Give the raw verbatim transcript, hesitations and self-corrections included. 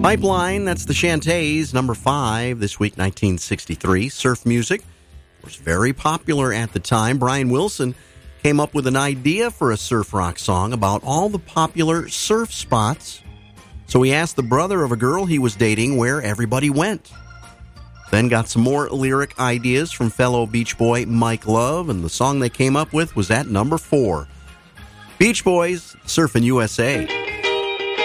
Pipeline, that's the Shantays, number five this week, nineteen sixty-three. Surf music was very popular at the time. Brian Wilson came up with an idea for a surf rock song about all the popular surf spots. So he asked the brother of a girl he was dating where everybody went. Then got some more lyric ideas from fellow Beach Boy Mike Love, and the song they came up with was at number four. Beach Boys, Surfin' U S A.